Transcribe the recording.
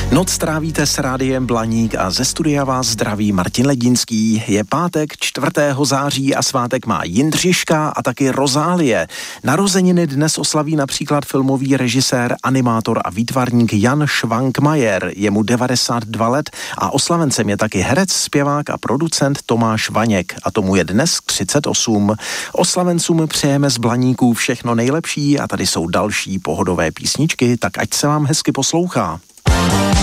Noc trávíte s rádiem Blaník a ze studia vás zdraví Martin Ledinský. Je pátek 4. září a svátek má Jindřiška a taky Rozálie. Narozeniny dnes oslaví například filmový režisér, animátor a výtvarník Jan Švankmajer. Je mu 92 let a oslavencem je taky herec, zpěvák a producent Tomáš Vaněk. A tomu je dnes 38. Oslavencům přejeme z Blaníků všechno nejlepší a tady jsou další pohodové písničky, tak ať se vám hezky poslouchá.